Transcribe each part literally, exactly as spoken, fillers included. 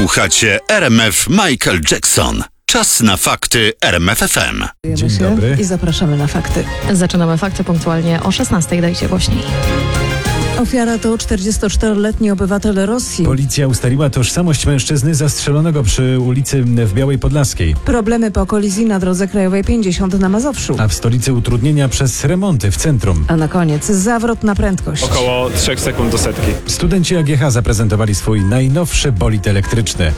Słuchacie R M F Michael Jackson. Czas na fakty R M F F M. Dzień dobry. I zapraszamy na fakty. Zaczynamy fakty punktualnie o szesnastej. Dajcie głośniej. Ofiara to czterdziestoczteroletni obywatel Rosji. Policja ustaliła tożsamość mężczyzny zastrzelonego przy ulicy w Białej Podlaskiej. Problemy po kolizji na drodze krajowej pięćdziesiąt na Mazowszu. A w stolicy utrudnienia przez remonty w centrum. A na koniec zawrot na prędkość. Około trzech sekund do setki. Studenci A G H zaprezentowali swój najnowszy bolid elektryczny.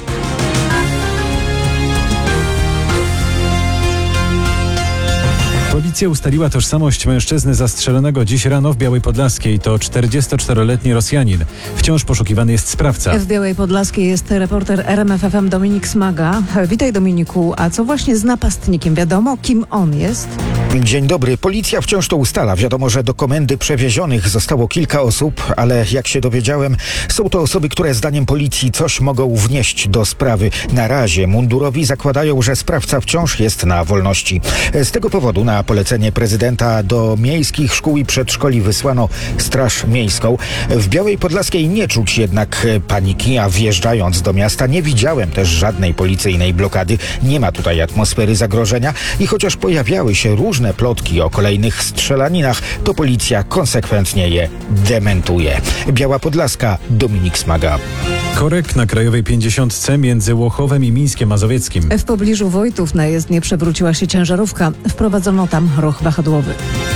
Policja ustaliła tożsamość mężczyzny zastrzelonego dziś rano w Białej Podlaskiej. To czterdziestoczteroletni Rosjanin. Wciąż poszukiwany jest sprawca. W Białej Podlaskiej jest reporter R M F F M Dominik Smaga. Witaj, Dominiku. A co właśnie z napastnikiem? Wiadomo, kim on jest? Dzień dobry. Policja wciąż to ustala. Wiadomo, że do komendy przewiezionych zostało kilka osób, ale jak się dowiedziałem, są to osoby, które zdaniem policji coś mogą wnieść do sprawy. Na razie mundurowi zakładają, że sprawca wciąż jest na wolności. Z tego powodu na polecenie prezydenta do miejskich szkół i przedszkoli wysłano Straż Miejską. W Białej Podlaskiej nie czuć jednak paniki, a wjeżdżając do miasta nie widziałem też żadnej policyjnej blokady. Nie ma tutaj atmosfery zagrożenia i chociaż pojawiały się różne plotki o kolejnych strzelaninach, to policja konsekwentnie je dementuje. Biała Podlaska, Dominik Smaga. Korek na krajowej pięćdziesiątce między Łochowem i Mińskiem Mazowieckim. W pobliżu Wojtów na jezdnię przewróciła się ciężarówka. Wprowadzono tam ruch wahadłowy.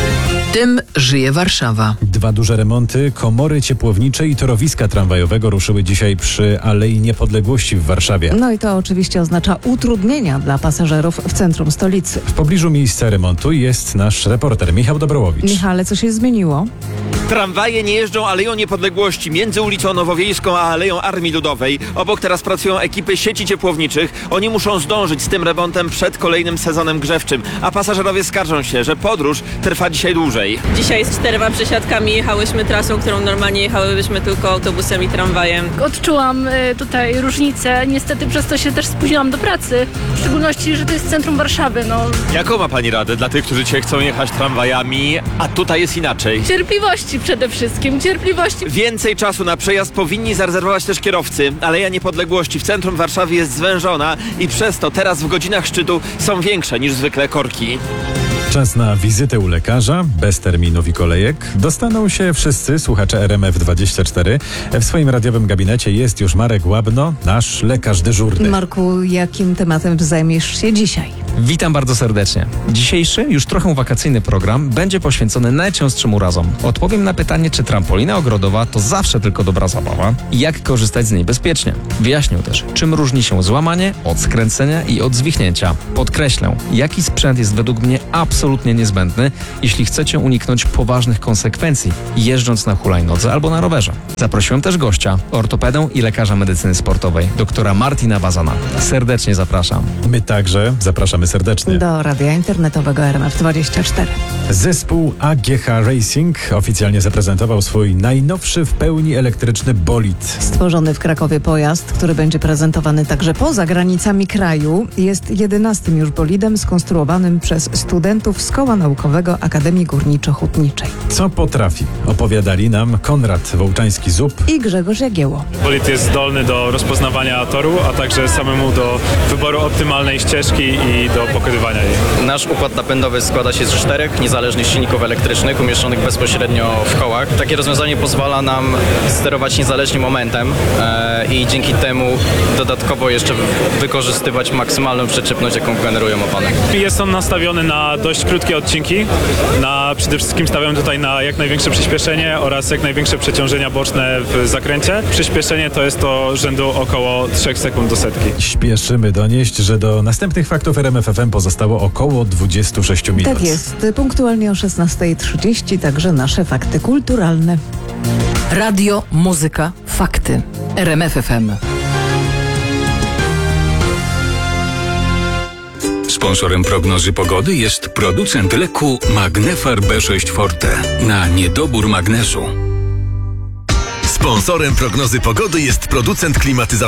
Tym żyje Warszawa. Dwa duże remonty, komory ciepłownicze i torowiska tramwajowego ruszyły dzisiaj przy Alei Niepodległości w Warszawie. No i to oczywiście oznacza utrudnienia dla pasażerów w centrum stolicy. W pobliżu miejsca remontu jest nasz reporter Michał Dobrołowicz. Michale, co się zmieniło? Tramwaje nie jeżdżą Aleją Niepodległości między ulicą Nowowiejską a Aleją Armii Ludowej. Obok teraz pracują ekipy sieci ciepłowniczych. Oni muszą zdążyć z tym remontem przed kolejnym sezonem grzewczym, a pasażerowie skarżą się, że podróż trwa dzisiaj dłużej. Dzisiaj z czterema przesiadkami jechałyśmy trasą, którą normalnie jechałybyśmy tylko autobusem i tramwajem. Odczułam y, tutaj różnicę. Niestety przez to się też spóźniłam do pracy. W szczególności, że to jest centrum Warszawy. No. Jaką ma pani radę dla tych, którzy dzisiaj chcą jechać tramwajami, a tutaj jest inaczej? Cierpliwości przede wszystkim, cierpliwości. Więcej czasu na przejazd powinni zarezerwować też kierowcy. Aleja Niepodległości w centrum Warszawy jest zwężona i przez to teraz w godzinach szczytu są większe niż zwykle korki. Czas na wizytę u lekarza, bez terminów i kolejek. Dostaną się wszyscy słuchacze R M F dwadzieścia cztery. W swoim radiowym gabinecie jest już Marek Łabno, nasz lekarz dyżurny. Marku, jakim tematem zajmiesz się dzisiaj? Witam bardzo serdecznie. Dzisiejszy, już trochę wakacyjny program będzie poświęcony najczęstszym urazom. Odpowiem na pytanie, czy trampolina ogrodowa to zawsze tylko dobra zabawa i jak korzystać z niej bezpiecznie. Wyjaśnię też, czym różni się złamanie od skręcenia i od zwichnięcia. Podkreślę, jaki sprzęt jest według mnie absolutnie niezbędny, jeśli chcecie uniknąć poważnych konsekwencji, jeżdżąc na hulajnodze albo na rowerze. Zaprosiłem też gościa, ortopedę i lekarza medycyny sportowej, doktora Martina Bazana. Serdecznie zapraszam. My także zapraszamy serdecznie. Do radia internetowego R M F dwadzieścia cztery. Zespół A G H Racing oficjalnie zaprezentował swój najnowszy w pełni elektryczny bolid. Stworzony w Krakowie pojazd, który będzie prezentowany także poza granicami kraju, jest jedenastym już bolidem skonstruowanym przez studentów z Koła Naukowego Akademii Górniczo-Hutniczej. Co potrafi? Opowiadali nam Konrad Wołczański-Zub i Grzegorz Jagieło. Bolid jest zdolny do rozpoznawania toru, a także samemu do wyboru optymalnej ścieżki i do pokonywania jej. Nasz układ napędowy składa się z czterech niezależnych silników elektrycznych umieszczonych bezpośrednio w kołach. Takie rozwiązanie pozwala nam sterować niezależnie momentem e, i dzięki temu dodatkowo jeszcze wykorzystywać maksymalną przyczepność, jaką generują opony. Jest on nastawiony na dość krótkie odcinki. Na, przede wszystkim stawiam tutaj na jak największe przyspieszenie oraz jak największe przeciążenia boczne w zakręcie. Przyspieszenie to jest to rzędu około trzech sekund do setki. Śpieszymy donieść, że do następnych faktów R M F F M pozostało około dwadzieścia sześć minut. Tak jest. Punktualnie o szesnastej trzydzieści także nasze fakty kulturalne. Radio, muzyka, fakty. R M F F M. Sponsorem prognozy pogody jest producent leku Magnefar B sześć Forte na niedobór magnezu. Sponsorem prognozy pogody jest producent klimatyzacji.